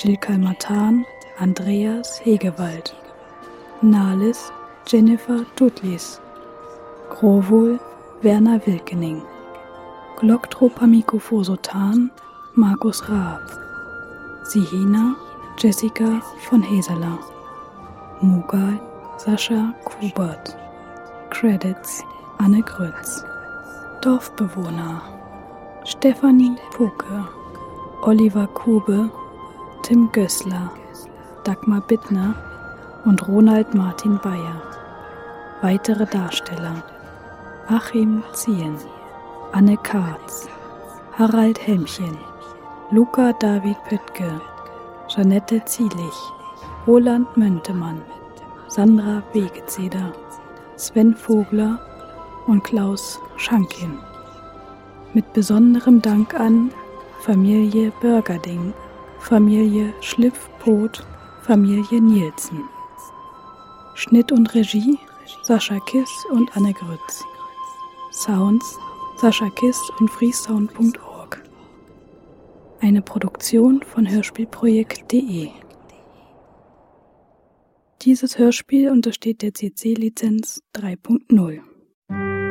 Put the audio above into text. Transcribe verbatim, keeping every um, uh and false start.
Jill Kalmatan, Andreas Hegewald. Nalis, Jennifer Tutlis. Grovol, Werner Wilkening. Glocktropamycophosotan, Markus Raab. Sihina, Jessica von Heseler. Mughal, Sascha Kubert. Credits, Anne Grütz. Dorfbewohner, Stefanie Puke, Oliver Kube, Tim Gößler, Dagmar Bittner und Ronald Martin Bayer. Weitere Darsteller: Achim Ziehen, Anne Karz, Harald Helmchen, Luca David Pöttke, Jeanette Zielich, Roland Möntemann, Sandra Wegezeder, Sven Vogler und Klaus Schankin. Mit besonderem Dank an Familie Börgerding, Familie Schlipfpot, Familie Nielsen. Schnitt und Regie Sascha Kiss und Anne Grütz. Sounds Sascha Kiss und freesound punkt org. Eine Produktion von hörspielprojekt punkt de. Dieses Hörspiel untersteht der C C Lizenz drei Punkt null.